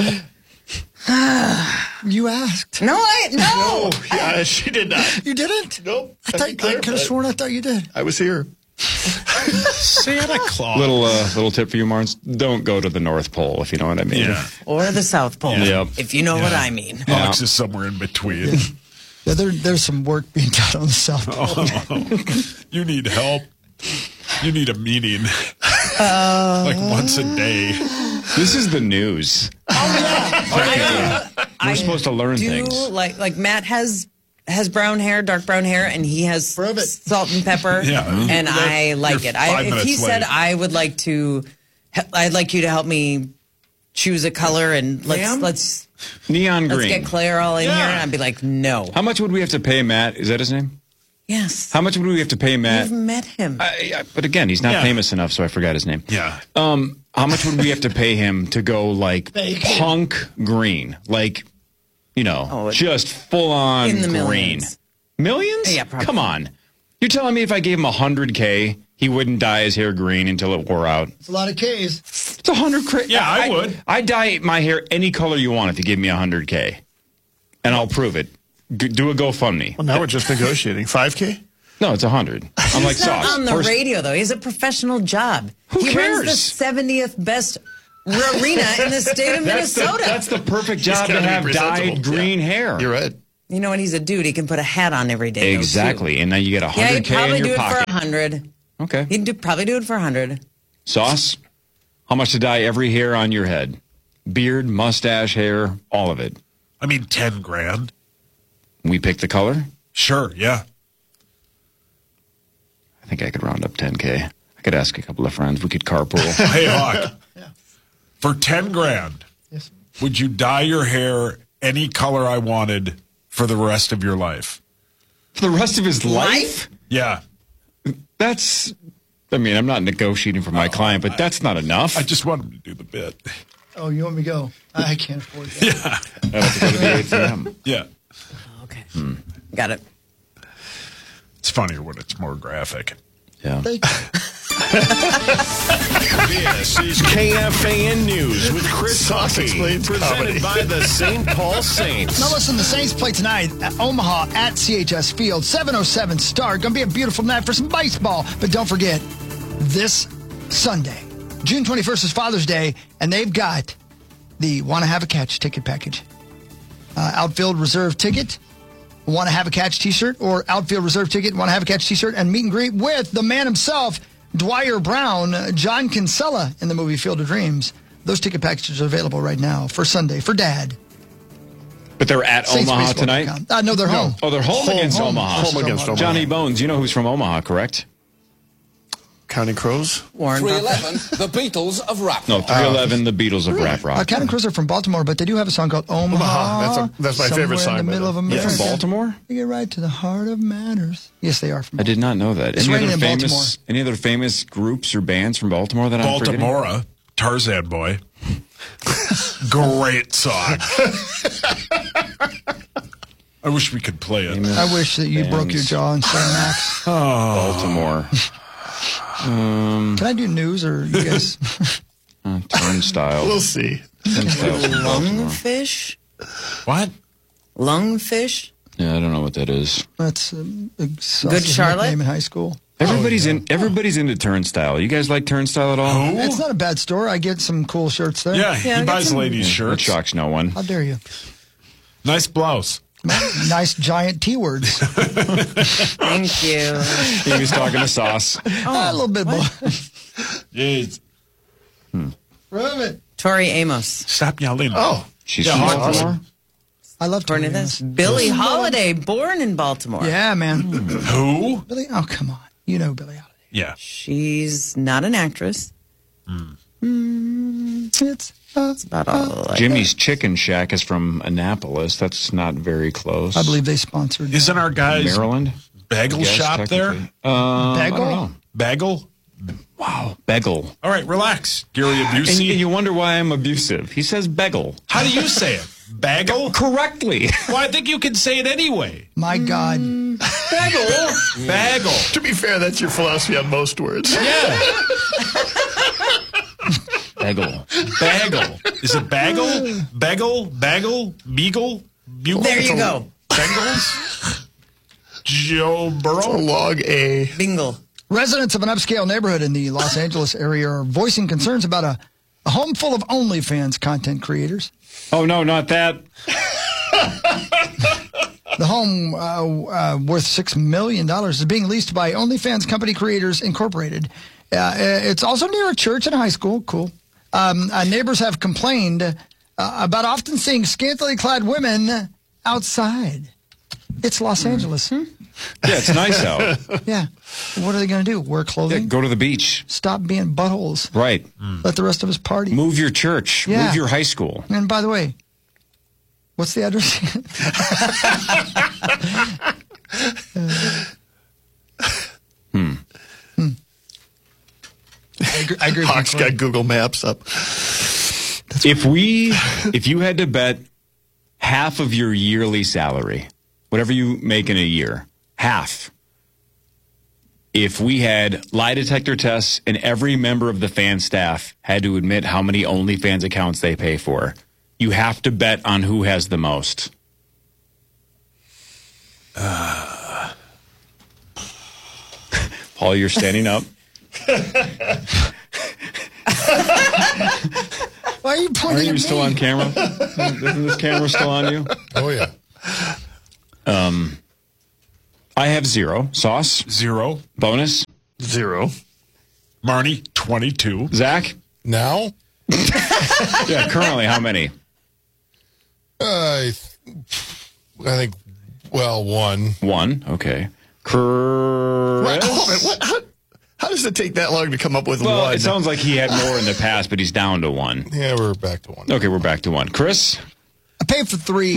Speaker 1: You asked.
Speaker 5: No.
Speaker 7: Yeah, she did not.
Speaker 1: You didn't?
Speaker 7: Nope.
Speaker 1: I could have sworn I thought you did.
Speaker 7: I was here.
Speaker 4: Santa Claus.
Speaker 3: Little tip for you, Marnes. Don't go to the North Pole, if you know what I mean.
Speaker 4: Yeah.
Speaker 5: Or the South Pole,
Speaker 3: Yep.
Speaker 5: if you know what I mean.
Speaker 4: Hawks is somewhere in between.
Speaker 1: Yeah, there's some work being done on the South Pole.
Speaker 4: You need help. You need a meeting. Like once a day.
Speaker 3: This is the news. We're supposed to learn things.
Speaker 5: Like Matt has brown hair, dark brown hair, and he has salt and pepper.
Speaker 4: Yeah.
Speaker 5: And I like it. If he said I would like to, I'd like you to help me choose a color and let's
Speaker 3: Neon green.
Speaker 5: get Claire all in here, and I'd be like, no.
Speaker 3: How much would we have to pay Matt? Is that his name?
Speaker 5: Yes.
Speaker 3: How much would we have to pay Matt?
Speaker 5: You've met him.
Speaker 3: But again, he's not famous enough, so I forgot his name.
Speaker 4: Yeah.
Speaker 3: How much would we have to pay him to go like punk green? Like, just full on
Speaker 5: In the
Speaker 3: green.
Speaker 5: millions.
Speaker 3: Millions?
Speaker 5: Yeah, probably.
Speaker 3: Come on. You're telling me if I gave him $100K, he wouldn't dye his hair green until it wore out?
Speaker 1: It's a lot of K's.
Speaker 3: It's $100K.
Speaker 4: Yeah, I would.
Speaker 3: I'd dye my hair any color you want if you give me $100K. And I'll prove it. Do a GoFundMe.
Speaker 7: Well, now we're just negotiating. 5K?
Speaker 3: No, it's 100. I'm like
Speaker 5: He's not
Speaker 3: Sauce.
Speaker 5: on the radio, though. He has a professional job.
Speaker 3: Who
Speaker 5: he
Speaker 3: cares?
Speaker 5: runs the 70th best arena in the state of Minnesota.
Speaker 3: That's the perfect job to
Speaker 7: gotta be
Speaker 3: have
Speaker 7: presentable.
Speaker 3: dyed green hair.
Speaker 7: You're right.
Speaker 5: You know what? He's a dude. He can put a hat on every day. though,
Speaker 3: Exactly.
Speaker 5: too.
Speaker 3: And now you get $100K
Speaker 5: Yeah, he'd probably
Speaker 3: in
Speaker 5: do
Speaker 3: your
Speaker 5: it
Speaker 3: pocket.
Speaker 5: for 100.
Speaker 3: Okay.
Speaker 5: He'd probably do it for 100.
Speaker 3: Sauce, how much to dye every hair on your head? Beard, mustache, hair, all of it.
Speaker 4: I mean, 10 grand.
Speaker 3: We pick the color?
Speaker 4: Sure, yeah.
Speaker 3: I think I could round up 10K. I could ask a couple of friends. We could carpool.
Speaker 4: Hey, Hawk. For 10 grand, would you dye your hair any color I wanted for the rest of your life?
Speaker 3: For the rest of his life?
Speaker 4: Yeah.
Speaker 3: I'm not negotiating for my client, but that's not enough.
Speaker 4: I just want him to do the bit.
Speaker 1: Oh, you want me to go? I can't afford that.
Speaker 3: I have to go to the ATM.
Speaker 4: Yeah.
Speaker 5: Okay. Got it.
Speaker 4: It's funnier when it's more graphic.
Speaker 3: Yeah.
Speaker 2: This is KFAN News with Chris Huckey, presented by the St. Paul Saints.
Speaker 1: Now listen, the Saints play tonight at Omaha at CHS Field, 7:07 start. Going to be a beautiful night for some baseball. But don't forget, this Sunday, June 21st is Father's Day, and they've got the Wanna Have a Catch ticket package. Outfield reserve ticket, Wanna Have a Catch t-shirt, or outfield reserve ticket, Wanna Have a Catch t-shirt, and meet and greet with the man himself, Dwyer Brown, John Kinsella in the movie Field of Dreams. Those ticket packages are available right now for Sunday for Dad.
Speaker 3: But they're at Omaha tonight?
Speaker 1: No, they're home.
Speaker 3: Oh, they're home against Omaha.
Speaker 7: Home against Omaha.
Speaker 3: Johnny Bones, you know who's from Omaha, correct?
Speaker 7: Counting Crows?
Speaker 5: Warren
Speaker 6: 311, the Beatles of Rap.
Speaker 3: No, 311, the Beatles of Rap Rock.
Speaker 1: Counting Crows are from Baltimore, but they do have a song called Omaha.
Speaker 7: That's my favorite song.
Speaker 1: In the middle of America.
Speaker 3: From Baltimore?
Speaker 1: They get right to the heart of matters. Yes, they are from
Speaker 3: I did not know that.
Speaker 1: It's raining in Baltimore.
Speaker 3: Any other famous groups or bands from Baltimore that I'm forgetting?
Speaker 4: Baltimora, Tarzan Boy. Great song. I wish we could play it.
Speaker 1: I wish that you broke your jaw and sang Max.
Speaker 3: Baltimore.
Speaker 1: Can I do news or you guys?
Speaker 3: Turnstile.
Speaker 7: We'll see.
Speaker 5: Lungfish?
Speaker 4: What?
Speaker 5: Lungfish?
Speaker 3: Yeah, I don't know what that is.
Speaker 1: That's a
Speaker 5: Good Charlotte
Speaker 1: name in high school.
Speaker 3: Everybody's into Turnstile. You guys like Turnstile at all?
Speaker 4: Who?
Speaker 1: It's not a bad store. I get some cool shirts there.
Speaker 4: Yeah, he buys ladies'
Speaker 3: That
Speaker 4: shirts.
Speaker 3: shocks no one.
Speaker 1: How dare you?
Speaker 4: Nice blouse.
Speaker 1: Nice giant T words.
Speaker 5: Thank you.
Speaker 3: He was talking to Sauce.
Speaker 1: A little bit more.
Speaker 4: Jeez.
Speaker 1: Prove it.
Speaker 5: Tori Amos.
Speaker 4: Stop yelling.
Speaker 7: Oh,
Speaker 3: She's
Speaker 4: Yeah,
Speaker 3: from
Speaker 4: awesome.
Speaker 3: Baltimore?
Speaker 1: I love
Speaker 5: According to
Speaker 1: Tori
Speaker 5: this,
Speaker 1: Amos.
Speaker 5: Billie Holiday, born in Baltimore.
Speaker 1: Yeah, man.
Speaker 4: Who?
Speaker 1: Billy. Oh, come on. You know Billie Holiday.
Speaker 4: Yeah.
Speaker 5: She's not an actress.
Speaker 1: It's
Speaker 5: That's about all.
Speaker 3: Jimmy's Chicken Shack is from Annapolis. That's not very close.
Speaker 1: I believe they sponsored.
Speaker 4: Isn't our guys
Speaker 3: Maryland
Speaker 4: bagel
Speaker 3: Yes,
Speaker 4: shop there?
Speaker 3: technically. I don't know.
Speaker 4: Bagel?
Speaker 3: Wow, Begel.
Speaker 4: All right, relax, Gary
Speaker 3: And
Speaker 4: Busey.
Speaker 3: you wonder why I'm abusive. He says Begel.
Speaker 4: How do you say it? Bagel?
Speaker 3: Correctly.
Speaker 4: Well, I think you can say it anyway.
Speaker 1: My God.
Speaker 4: Bagel. Bagel.
Speaker 7: To be fair, that's your philosophy on most words.
Speaker 4: Yeah.
Speaker 3: Bagel.
Speaker 4: Bagel. Is it bagel? Bagel? Bagel? Beagle? Bugle?
Speaker 5: There you go.
Speaker 4: Bengals? Joe Burrow?
Speaker 7: Log A.
Speaker 5: Bingle.
Speaker 1: Residents of an upscale neighborhood in the Los Angeles area are voicing concerns about a home full of OnlyFans content creators.
Speaker 3: Oh, no, not that.
Speaker 1: The home, worth $6 million, is being leased by OnlyFans Company Creators Incorporated. It's also near a church and a high school. Cool. Neighbors have complained about often seeing scantily clad women outside. It's Los Angeles.
Speaker 3: Yeah, it's nice out.
Speaker 1: Yeah. What are they going to do? Wear
Speaker 3: Yeah,
Speaker 1: clothing?
Speaker 3: go to the beach.
Speaker 1: Stop being buttholes.
Speaker 3: Right.
Speaker 1: Let the rest of us party.
Speaker 3: Move your church.
Speaker 1: Yeah.
Speaker 3: Move your high school.
Speaker 1: And by the way, what's the address? I agree.
Speaker 7: Hawk's got Google Maps up.
Speaker 3: If you had to bet half of your yearly salary, whatever you make in a year, half, if we had lie detector tests and every member of the fan staff had to admit how many OnlyFans accounts they pay for, you have to bet on who has the most. Paul, you're standing up.
Speaker 1: Why are you pointing
Speaker 3: Are
Speaker 1: at
Speaker 3: you
Speaker 1: me?
Speaker 3: still on camera? Isn't this camera still on you?
Speaker 21: Oh, yeah.
Speaker 3: I have 0. Sauce?
Speaker 4: 0.
Speaker 3: Bonus?
Speaker 7: 0.
Speaker 4: Marnie, 22.
Speaker 3: Zach?
Speaker 21: Now?
Speaker 3: Yeah, currently, how many?
Speaker 21: I think, well, 1.
Speaker 3: 1, okay.
Speaker 7: Wait, hold on, what? How does it take that long to come up with
Speaker 3: Well,
Speaker 7: 1?
Speaker 3: it sounds like he had more in the past, but he's down to 1.
Speaker 21: Yeah, we're back to 1.
Speaker 3: Okay, we're back to 1. Chris?
Speaker 1: I pay for 3.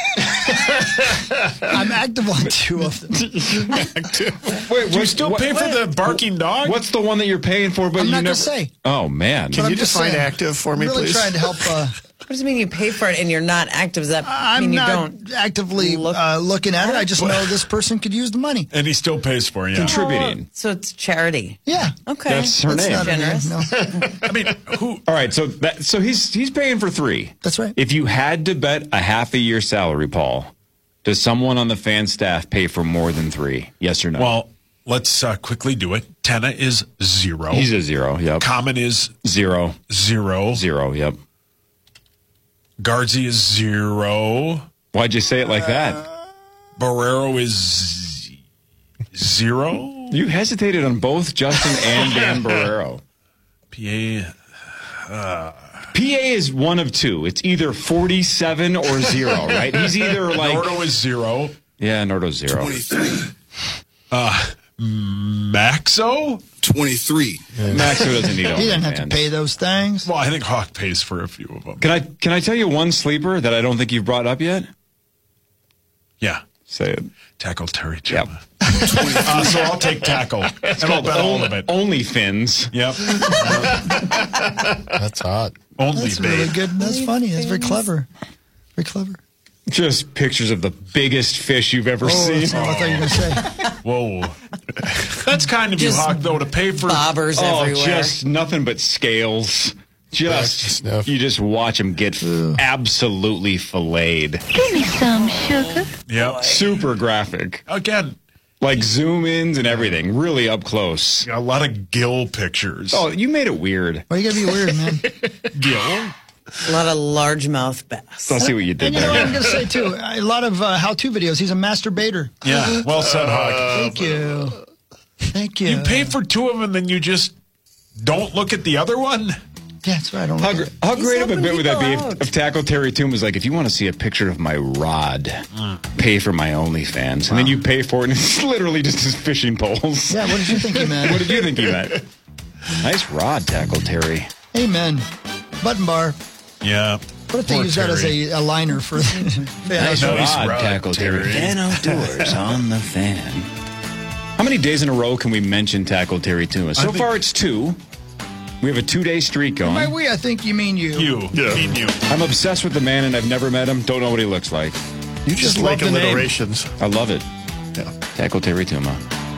Speaker 1: I'm active on 2 of them.
Speaker 3: Wait,
Speaker 4: Do you still pay for the barking dog?
Speaker 3: What's the one that you're paying for, but
Speaker 1: I'm
Speaker 3: you
Speaker 1: not
Speaker 3: never...
Speaker 1: going to say.
Speaker 3: Oh, man.
Speaker 7: Can
Speaker 1: I'm
Speaker 7: you
Speaker 1: just
Speaker 7: define
Speaker 1: saying,
Speaker 7: active for me,
Speaker 1: I'm really
Speaker 7: please?
Speaker 1: trying to help.
Speaker 5: What does it mean you pay for it and you're not active? Does that
Speaker 1: I'm
Speaker 5: mean you
Speaker 1: not
Speaker 5: don't?
Speaker 1: actively looking at it. I just know this person could use the money.
Speaker 4: And he still pays for it, yeah.
Speaker 3: Contributing.
Speaker 5: So it's charity.
Speaker 1: Yeah.
Speaker 5: Okay.
Speaker 3: That's her name.
Speaker 1: not a
Speaker 5: Generous.
Speaker 1: No.
Speaker 4: I mean, who?
Speaker 3: All right, so he's paying for 3.
Speaker 1: That's right.
Speaker 3: If you had to bet a half a year salary, Paul, does someone on the fan staff pay for more than 3? Yes or no?
Speaker 4: Well, let's quickly do it. Tenna is 0.
Speaker 3: He's a 0, yep.
Speaker 4: Common is
Speaker 3: 0.
Speaker 4: 0.
Speaker 3: 0, yep.
Speaker 4: Garzi is 0.
Speaker 3: Why'd you say it like that?
Speaker 4: Barrero is 0.
Speaker 3: You hesitated on both Justin and Dan Barrero. PA is one of two. It's either 47 or 0, right? He's either like...
Speaker 4: Nordo is 0.
Speaker 3: Yeah, Nordo's 0.
Speaker 6: 23.
Speaker 4: Maxo?
Speaker 6: 23.
Speaker 3: Maxo doesn't need
Speaker 1: He doesn't have to pay those things.
Speaker 4: Well, I think Hawk pays for a few of them.
Speaker 3: Can I tell you one sleeper that I don't think you've brought up yet?
Speaker 4: Yeah.
Speaker 3: Say it.
Speaker 4: Tackle Terry Gemma. Yep. So I'll take tackle.
Speaker 3: It's called
Speaker 4: all of it.
Speaker 3: Only Fins.
Speaker 4: Yep.
Speaker 21: That's hot.
Speaker 4: Only
Speaker 1: That's really good. That's funny. That's very clever. Very clever.
Speaker 3: Just pictures of the biggest fish you've ever seen.
Speaker 1: That's all I thought you were going to say.
Speaker 4: Whoa. That's kind of you, Hawk, though, to pay for...
Speaker 5: bobbers everywhere.
Speaker 3: Just nothing but scales. You just watch them get absolutely filleted.
Speaker 13: Give me some sugar.
Speaker 4: Yep.
Speaker 3: Super graphic.
Speaker 4: Again.
Speaker 3: Like zoom-ins and everything. Really up close.
Speaker 4: A lot of gill pictures.
Speaker 3: Oh, you made it weird.
Speaker 1: Why you got to be weird, man?
Speaker 4: Gill?
Speaker 5: A lot of largemouth bass.
Speaker 3: I'll see what you did
Speaker 1: And you
Speaker 3: there.
Speaker 1: know what I'm going to say, too? A lot of how-to videos. He's a masturbator.
Speaker 4: Yeah, well said, Hawk.
Speaker 1: Thank you. Thank you.
Speaker 4: You pay for 2 of them and then you just don't look at the other one?
Speaker 1: Yeah, that's right. I don't
Speaker 3: How great of a bit would that be
Speaker 5: out.
Speaker 3: if Tackle Terry Toom was like, if you want to see a picture of my rod, pay for my OnlyFans. And then you pay for it, and it's literally just his fishing poles.
Speaker 1: Yeah, what did you think he meant?
Speaker 3: What did you think he meant? Nice rod, Tackle Terry.
Speaker 1: Amen. Button bar.
Speaker 4: Yeah.
Speaker 1: What if they use that as a liner for...
Speaker 3: Nice rod, Tackle Terry. Fan outdoors on the fan. How many days in a row can we mention Tackle Terry Toom? So far, it's 2. We have a 2-day streak going.
Speaker 1: By we, I think you mean you.
Speaker 4: Mean you.
Speaker 3: I'm obsessed with the man, and I've never met him. Don't know what he looks like.
Speaker 7: You just
Speaker 1: love
Speaker 7: like
Speaker 1: the name.
Speaker 7: alliterations.
Speaker 3: I love it.
Speaker 7: Yeah.
Speaker 3: Tackle Terry Tuma.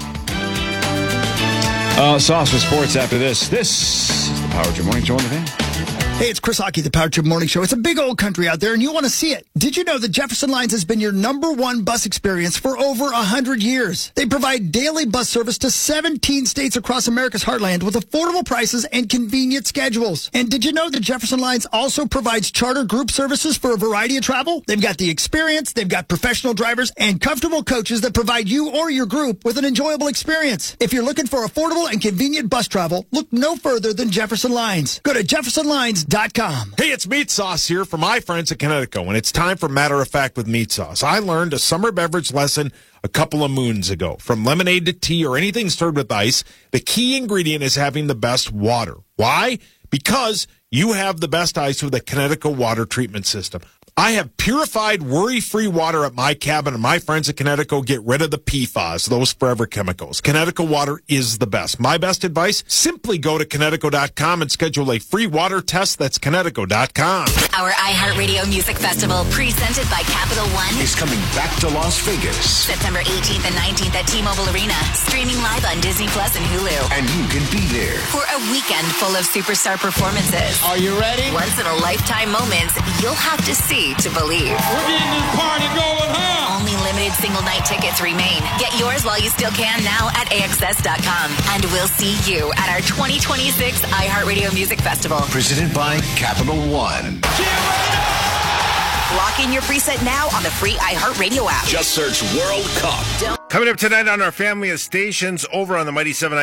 Speaker 3: Sauce with sports after this. This is the Power Trip Morning Show on the Van.
Speaker 1: Hey, it's Chris Hockey, the Power Trip Morning Show. It's a big old country out there, and you want to see it. Did you know that Jefferson Lines has been your #1 bus experience for over 100 years? They provide daily bus service to 17 states across America's heartland with affordable prices and convenient schedules. And did you know that Jefferson Lines also provides charter group services for a variety of travel? They've got the experience, they've got professional drivers, and comfortable coaches that provide you or your group with an enjoyable experience. If you're looking for affordable and convenient bus travel, look no further than Jefferson Lines. Go to jeffersonlines.com.
Speaker 9: Hey, it's Meat Sauce here for my friends at Connecticut, and it's time for Matter of Fact with Meat Sauce. I learned a summer beverage lesson a couple of moons ago. From lemonade to tea or anything stirred with ice, the key ingredient is having the best water. Why? Because you have the best ice with a Connecticut water treatment system. I have purified, worry-free water at my cabin, and my friends at Connecticut get rid of the PFAS, those forever chemicals. Connecticut water is the best. My best advice, simply go to Connecticut.com and schedule a free water test. That's Connecticut.com.
Speaker 22: Our iHeartRadio Music Festival, presented by Capital One,
Speaker 2: is coming back to Las Vegas.
Speaker 22: September 18th and 19th at T-Mobile Arena, streaming live on Disney Plus and Hulu.
Speaker 2: And you can be there
Speaker 22: For a weekend full of superstar performances.
Speaker 2: Are you ready?
Speaker 22: Once-in-a-lifetime moments you'll have to see to believe.
Speaker 13: We're getting this party going, huh?
Speaker 22: Only limited single-night tickets remain. Get yours while you still can now at AXS.com. And we'll see you at our 2026 iHeartRadio Music Festival.
Speaker 2: Presented by Capital One.
Speaker 22: Lock in your preset now on the free iHeartRadio app.
Speaker 2: Just search World Cup.
Speaker 23: Coming up tonight on our family of stations over on the Mighty 7